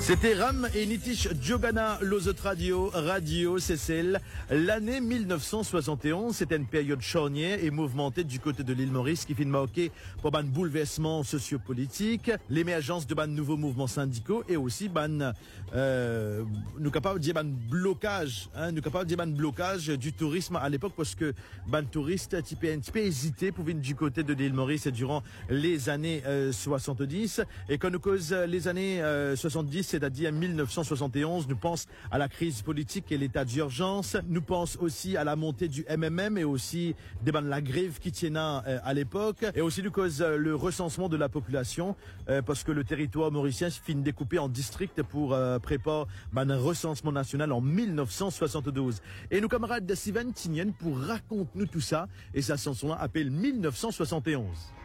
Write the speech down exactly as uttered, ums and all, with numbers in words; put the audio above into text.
C'était Ram et Nitish Jogana Lozot Radio, Radio C C L. L'année mille neuf cent soixante et onze, c'était une période charnière et mouvementée du côté de l'île Maurice qui finit marqué par un bouleversement sociopolitique, l'émergence de ban nouveaux mouvements syndicaux et aussi ban, euh, nous capables de dire ban blocage, hein, nous capables de dire ban blocage du tourisme à l'époque parce que ban touristes un petit peu, un petit peu hésité pour venir du côté de l'île Maurice durant les années euh, soixante-dix et quand nous cause les années euh, soixante-dix, c'est-à-dire mille neuf cent soixante et onze, nous pense à la crise politique et l'état d'urgence. Nous pense aussi à la montée du M M M et aussi des ban de la grève qui tiennait euh, à l'époque. Et aussi nous cause euh, le recensement de la population euh, parce que le territoire mauricien finit découpé en districts pour euh, préparer ben, un recensement national en mille neuf cent soixante-douze. Et nos camarades de Steven Tignen pour raconter nous tout ça et sa chanson appelle mille neuf cent soixante et onze.